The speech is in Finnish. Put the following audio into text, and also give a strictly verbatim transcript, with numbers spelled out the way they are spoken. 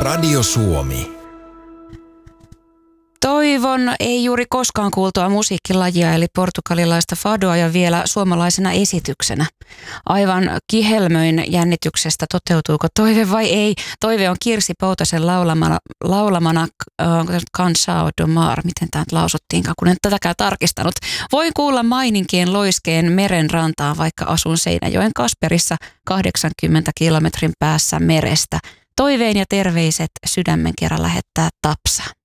Radio Suomi. Toivon ei juuri koskaan kuultua musiikkilajia eli portugalilaista fadoa ja vielä suomalaisena esityksenä. Aivan kihelmöin jännityksestä toteutuuko toive vai ei. Toive on Kirsi Poutasen laulamana, laulamana äh, Cansao do Mar, miten tämä lausuttiinkaan, kun en tätäkään tarkistanut. Voin kuulla maininkien loiskeen meren rantaan, vaikka asun Seinäjoen Kasperissa kahdeksankymmentä kilometrin päässä merestä. Toiveen ja terveiset sydämen kerran lähettää Tapsa.